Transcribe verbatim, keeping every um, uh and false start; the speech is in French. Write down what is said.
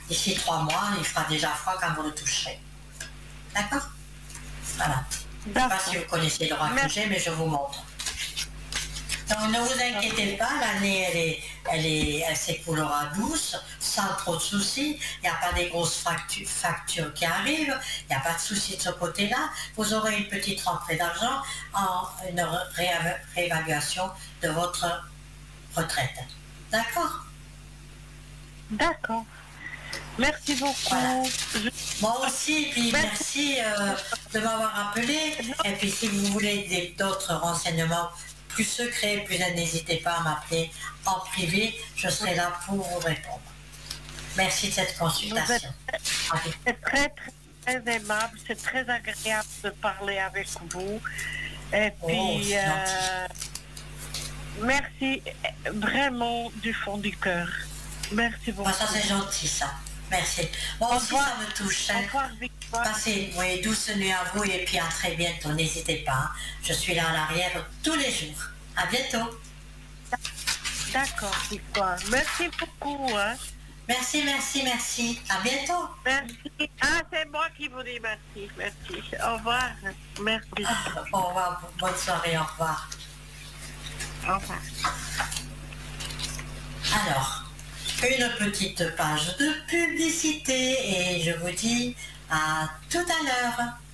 d'ici trois mois, il fera déjà froid quand vous le toucherez. D'accord? Voilà. Je ne sais pas si vous connaissez le rafugé, mais je vous montre. Donc ne vous inquiétez pas, l'année elle est, elle est, elle s'écoulera douce, sans trop de soucis. Il n'y a pas des grosses factures, factures qui arrivent, il n'y a pas de soucis de ce côté-là. Vous aurez une petite rentrée d'argent en une ré réévaluation de votre retraite. D'accord? D'accord. Merci beaucoup. Voilà. Je... Moi aussi, puis merci, merci euh, de m'avoir appelé. Et puis si vous voulez d'autres renseignements plus secrets, plus n'hésitez pas à m'appeler en privé, je serai là pour vous répondre. Merci de cette consultation. C'est très, très, très aimable, c'est très agréable de parler avec vous. Et puis, oh, euh, merci vraiment du fond du cœur. Merci beaucoup. Ah, ça c'est gentil ça. Merci. Moi aussi ça me touche. Hein. Passez une oui, douce nuit à vous et puis à très bientôt. N'hésitez pas. Je suis là à l'arrière tous les jours. À bientôt. D'accord, Victoire. Merci beaucoup. Hein. Merci, merci, merci. À bientôt. Merci. Ah, c'est moi qui vous dis merci. Merci. Au revoir. Merci. Ah, au revoir. Bonne soirée. Au revoir. Au revoir. Alors, une petite page de publicité et je vous dis à tout à l'heure.